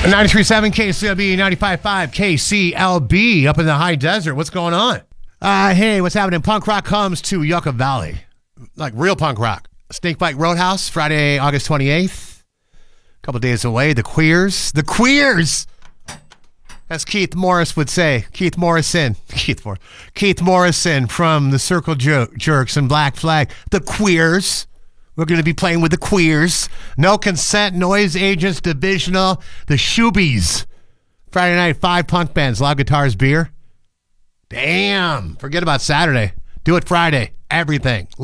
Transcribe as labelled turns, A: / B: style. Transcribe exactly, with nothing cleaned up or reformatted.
A: ninety-three point seven K C L B, ninety-five point five K C L B up in the high desert. What's going on? Uh, hey, what's happening? Punk rock comes to Yucca Valley. Like real punk rock. Snakebite Roadhouse, Friday, August twenty-eighth. A couple days away. The Queers. The Queers! As Keith Morris would say. Keith Morrison. Keith Morris. Keith Morrison from the Circle Jer- Jerks and Black Flag. The Queers. We're going to be playing with the Queers. No Consent, Noise Agents, Divisional, the Shoobies. Friday night, five punk bands, loud guitars, beer. Damn. Forget about Saturday. Do it Friday. Everything.